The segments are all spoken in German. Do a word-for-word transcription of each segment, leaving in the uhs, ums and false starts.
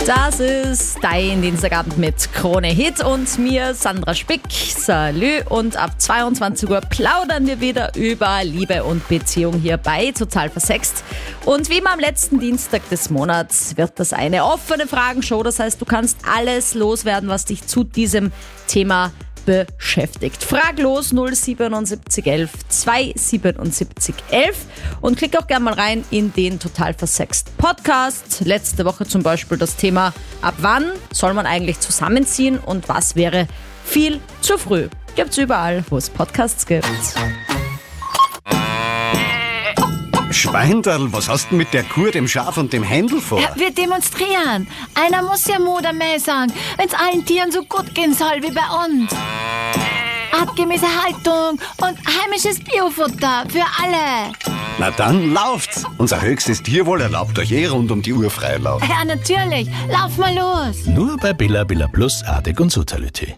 Das ist dein Dienstagabend mit Krone Hit und mir, Sandra Spick. Salü. Und ab zweiundzwanzig Uhr plaudern wir wieder über Liebe und Beziehung hier bei Total Versext. Und wie immer am letzten Dienstag des Monats wird das eine offene Fragenshow. Das heißt, du kannst alles loswerden, was dich zu diesem Thema beschäftigt. Frag los null siebenundsiebzig elf zweihundertsiebenundsiebzig elf und klick auch gerne mal rein in den Total Versext Podcast. Letzte Woche zum Beispiel das Thema: Ab wann soll man eigentlich zusammenziehen und was wäre viel zu früh? Gibt's überall, wo es Podcasts gibt. Schweinderl, was hast du mit der Kuh, dem Schaf und dem Händel vor? Ja, wir demonstrieren. Einer muss ja Mutter mehr sagen, wenn es allen Tieren so gut gehen soll wie bei uns. Artgemäße Haltung und heimisches Biofutter für alle. Na dann lauft's. Unser höchstes Tierwohl erlaubt euch eh rund um die Uhr Freilauf. Ja, natürlich. Lauf mal los. Nur bei Billa Billa Plus, Artig und Sotality.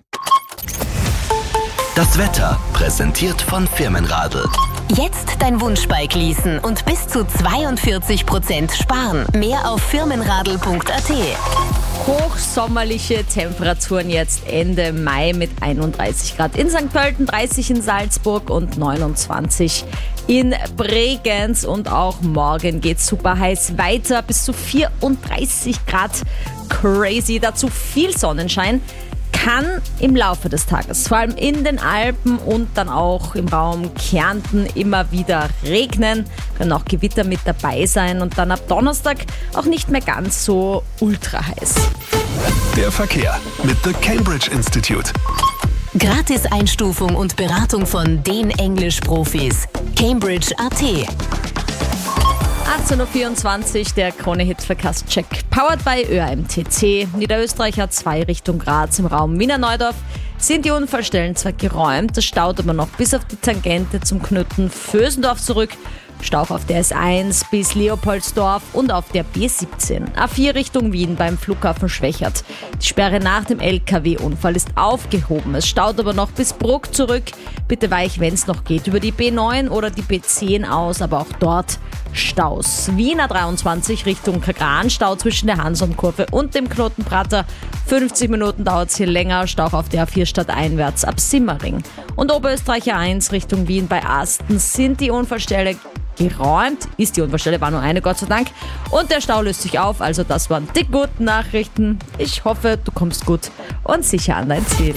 Das Wetter präsentiert von Firmenradl. Jetzt dein Wunschbike leasen und bis zu zweiundvierzig Prozent sparen. Mehr auf firmenradl punkt a t. Hochsommerliche Temperaturen jetzt Ende Mai mit einunddreißig Grad in Sankt Pölten, dreißig in Salzburg und neunundzwanzig in Bregenz. Und auch morgen geht's super heiß weiter, bis zu vierunddreißig Grad. Crazy, dazu viel Sonnenschein. Kann im Laufe des Tages, vor allem in den Alpen und dann auch im Raum Kärnten, immer wieder regnen. Können auch Gewitter mit dabei sein und dann ab Donnerstag auch nicht mehr ganz so ultra heiß. Der Verkehr mit The Cambridge Institute. Gratis-Einstufung und Beratung von den Englisch-Profis. Cambridge punkt a t. achtzehn Uhr vierundzwanzig, der Krone-Hit-Verkehrscheck, powered by Ö A M T C. Niederösterreich hat zwei Richtung Graz. Im Raum Wiener-Neudorf sind die Unfallstellen zwar geräumt, das staut aber noch bis auf die Tangente zum Knütten Vösendorf zurück. Stau auf der S eins bis Leopoldsdorf und auf der B siebzehn. A vier Richtung Wien beim Flughafen Schwächert. Die Sperre nach dem L K W-Unfall ist aufgehoben. Es staut aber noch bis Bruck zurück. Bitte weich, wenn es noch geht, über die B neun oder die B zehn aus, aber auch dort Staus. Wien A dreiundzwanzig Richtung Kagran, Stau zwischen der Hansum-Kurve und dem Knotenprater. fünfzig Minuten dauert es hier länger. Stau auf der A vier stadteinwärts ab Simmering. Und Oberösterreich A eins Richtung Wien bei Asten sind die Unfallstelle geräumt. Ist die Unfallstelle, war nur eine, Gott sei Dank. Und der Stau löst sich auf, also das waren die guten Nachrichten. Ich hoffe, du kommst gut und sicher an dein Ziel.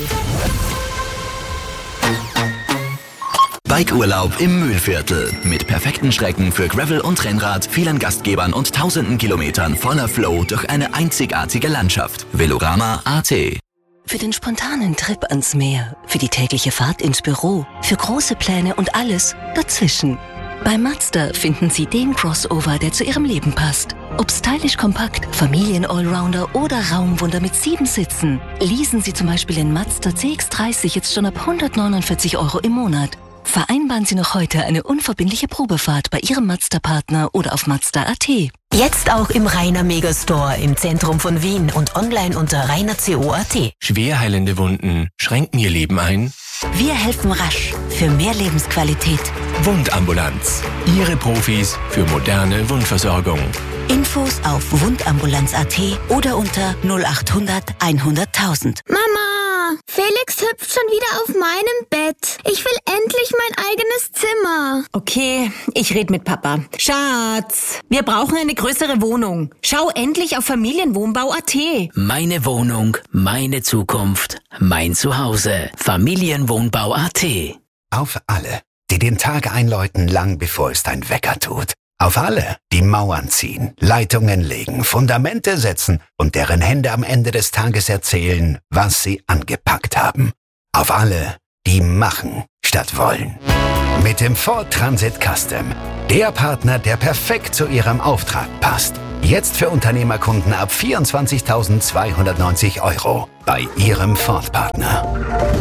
Bikeurlaub im Mühlviertel. Mit perfekten Strecken für Gravel und Rennrad, vielen Gastgebern und tausenden Kilometern voller Flow durch eine einzigartige Landschaft. Velorama punkt a t. Für den spontanen Trip ans Meer, für die tägliche Fahrt ins Büro, für große Pläne und alles dazwischen. Bei Mazda finden Sie den Crossover, der zu Ihrem Leben passt. Ob stylisch kompakt, Familien-Allrounder oder Raumwunder mit sieben Sitzen. Leasen Sie zum Beispiel den Mazda C X dreißig jetzt schon ab hundertneunundvierzig Euro im Monat. Vereinbaren Sie noch heute eine unverbindliche Probefahrt bei Ihrem Mazda-Partner oder auf mazda punkt a t. Jetzt auch im Rainer Megastore im Zentrum von Wien und online unter rainer punkt co punkt a t. Schwerheilende Wunden schränken ihr Leben ein? Wir helfen rasch für mehr Lebensqualität. Wundambulanz. Ihre Profis für moderne Wundversorgung. Infos auf wundambulanz punkt a t oder unter null achthundert hunderttausend. Mama, Felix hüpft schon wieder auf meinem Bett. Ich will endlich mein eigenes Zimmer. Okay, ich red mit Papa. Schatz, wir brauchen eine größere Wohnung. Schau endlich auf familienwohnbau punkt a t. Meine Wohnung, meine Zukunft, mein Zuhause. familienwohnbau punkt a t. Auf alle, die den Tag einläuten, lang bevor es dein Wecker tut. Auf alle, die Mauern ziehen, Leitungen legen, Fundamente setzen und deren Hände am Ende des Tages erzählen, was sie angepackt haben. Auf alle, die machen statt wollen. Mit dem Ford Transit Custom. Der Partner, der perfekt zu Ihrem Auftrag passt. Jetzt für Unternehmerkunden ab vierundzwanzigtausendzweihundertneunzig Euro bei Ihrem Ford-Partner.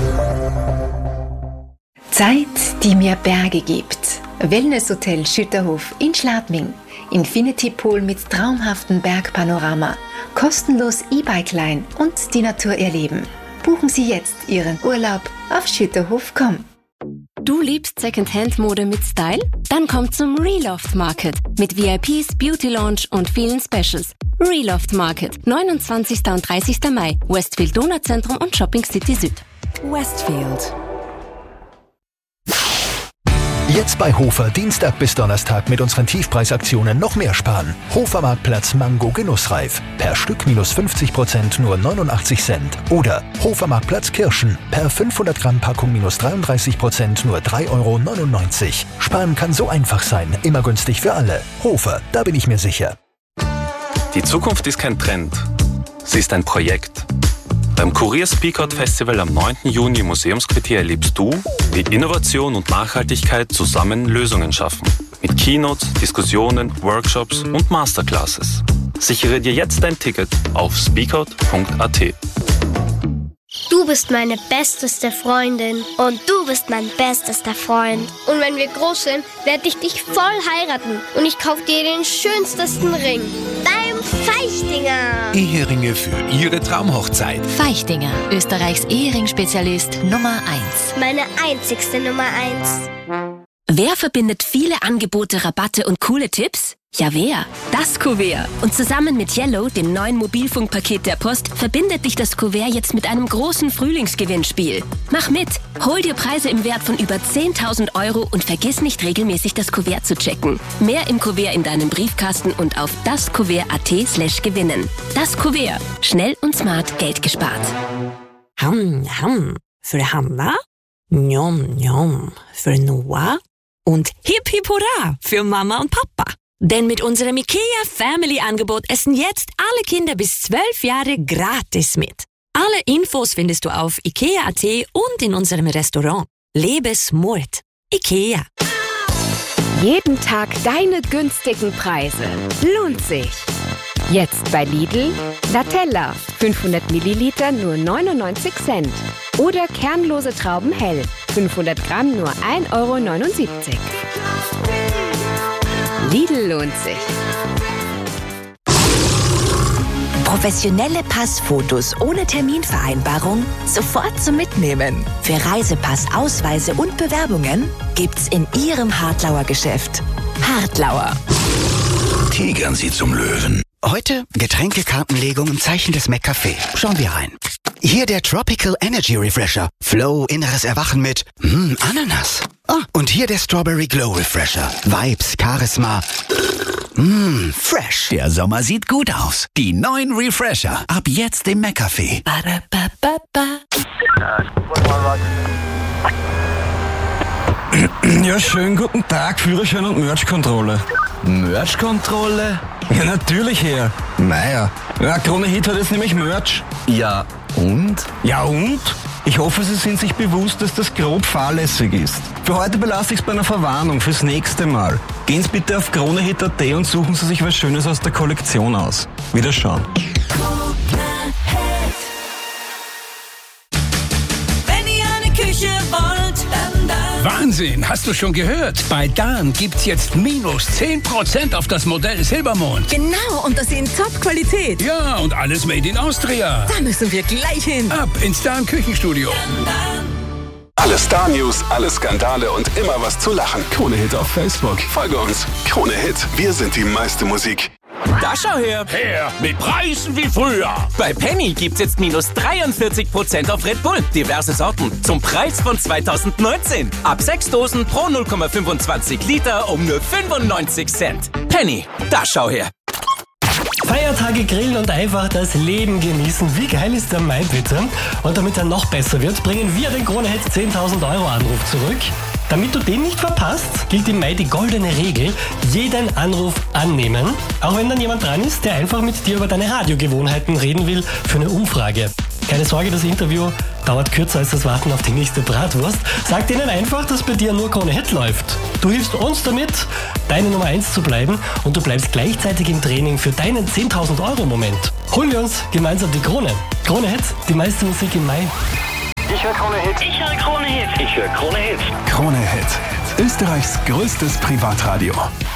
Zeit, die mir Berge gibt. Wellnesshotel Schütterhof in Schladming. Infinity Pool mit traumhaftem Bergpanorama. Kostenlos E-Bike-Line und die Natur erleben. Buchen Sie jetzt Ihren Urlaub auf schütterhof punkt com. Du liebst Secondhand-Mode mit Style? Dann komm zum Reloft Market mit V I Ps, Beauty Lounge und vielen Specials. Reloft Market, neunundzwanzigsten und dreißigsten Mai. Westfield Donauzentrum und Shopping City Süd. Westfield. Jetzt bei Hofer Dienstag bis Donnerstag mit unseren Tiefpreisaktionen noch mehr sparen. Hofer Marktplatz Mango Genussreif. Per Stück minus fünfzig Prozent nur neunundachtzig Cent. Oder Hofer Marktplatz Kirschen. Per fünfhundert Gramm Packung minus dreiunddreißig Prozent nur drei Euro neunundneunzig. Sparen kann so einfach sein. Immer günstig für alle. Hofer, da bin ich mir sicher. Die Zukunft ist kein Trend. Sie ist ein Projekt. Beim Kurier Speak Out Festival am neunten Juni im Museumsquartier erlebst du, wie Innovation und Nachhaltigkeit zusammen Lösungen schaffen. Mit Keynotes, Diskussionen, Workshops und Masterclasses. Sichere dir jetzt dein Ticket auf speakout punkt a t. Du bist meine besteste Freundin und du bist mein bestester Freund. Und wenn wir groß sind, werde ich dich voll heiraten und ich kaufe dir den schönsten Ring. Beim Feichtinger. Eheringe für Ihre Traumhochzeit. Feichtinger, Österreichs Ehering-Spezialist Nummer eins. Meine einzigste Nummer eins. Wer verbindet viele Angebote, Rabatte und coole Tipps? Ja, wer? Das Kuvert. Und zusammen mit Yellow, dem neuen Mobilfunkpaket der Post, verbindet dich das Kuvert jetzt mit einem großen Frühlingsgewinnspiel. Mach mit! Hol dir Preise im Wert von über zehntausend Euro und vergiss nicht regelmäßig das Kuvert zu checken. Mehr im Kuvert in deinem Briefkasten und auf daskuvert punkt at slash gewinnen. Das Kuvert. Schnell und smart Geld gespart. Ham, ham. Für Hanna, njom, njom. Für Noah und Hip Hip Hurra für Mama und Papa. Denn mit unserem IKEA Family Angebot essen jetzt alle Kinder bis zwölf Jahre gratis mit. Alle Infos findest du auf ikea punkt at und in unserem Restaurant. Lebe smart. IKEA. Jeden Tag deine günstigen Preise. Lohnt sich. Jetzt bei Lidl Latella fünfhundert Milliliter nur neunundneunzig Cent. Oder kernlose Trauben hell fünfhundert Gramm nur ein Euro neunundsiebzig. Lidl lohnt sich. Professionelle Passfotos ohne Terminvereinbarung sofort zum Mitnehmen. Für Reisepass, Ausweise und Bewerbungen gibt's in Ihrem Hartlauer Geschäft. Hartlauer. Tigern Sie zum Löwen. Heute Getränkekartenlegung im Zeichen des McCafé. Schauen wir rein. Hier der Tropical Energy Refresher. Flow, inneres Erwachen mit mm, Ananas. Ah, und hier der Strawberry Glow Refresher. Vibes, Charisma. Mmm, fresh. Der Sommer sieht gut aus. Die neuen Refresher. Ab jetzt im McCafé. Ja, schönen guten Tag, Führerschein und Merch-Kontrolle. Merch-Kontrolle? Ja, natürlich, Herr. Naja, ja, Krone Hit hat jetzt nämlich Merch. Ja, und? Ja, und? Ich hoffe, Sie sind sich bewusst, dass das grob fahrlässig ist. Für heute belasse ich es bei einer Verwarnung fürs nächste Mal. Gehen Sie bitte auf kronehit punkt at und suchen Sie sich was Schönes aus der Kollektion aus. Wiederschauen. Wenn ihr eine Küche wollt, dann da. Wahnsinn, hast du schon gehört? Bei Dan gibt's jetzt minus zehn Prozent auf das Modell Silbermond. Genau, und das in Top-Qualität. Ja, und alles made in Austria. Da müssen wir gleich hin. Ab ins Dan Küchenstudio. Alle Star-News, alle Skandale und immer was zu lachen. Krone Hit auf Facebook. Folge uns. Krone Hit, wir sind die meiste Musik. Da schau her. Her, mit Preisen wie früher. Bei Penny gibt's jetzt minus dreiundvierzig Prozent auf Red Bull. Diverse Sorten zum Preis von zweitausendneunzehn. Ab sechs Dosen pro null Komma fünfundzwanzig Liter um nur fünfundneunzig Cent. Penny, da schau her. Feiertage grillen und einfach das Leben genießen. Wie geil ist der Mai bitte? Und damit er noch besser wird, bringen wir den Krone Hit zehntausend Euro Anruf zurück. Damit du den nicht verpasst, gilt im Mai die goldene Regel, jeden Anruf annehmen. Auch wenn dann jemand dran ist, der einfach mit dir über deine Radiogewohnheiten reden will für eine Umfrage. Keine Sorge, das Interview dauert kürzer als das Warten auf die nächste Bratwurst. Sag denen einfach, dass bei dir nur Krone Hit läuft. Du hilfst uns damit, deine Nummer eins zu bleiben und du bleibst gleichzeitig im Training für deinen zehntausend Euro Moment. Holen wir uns gemeinsam die Krone. Krone Hit, die meiste Musik im Mai. Ich höre Krone Hit. Ich höre Krone Hit. Ich höre Krone Hit. Krone Hit. Österreichs größtes Privatradio.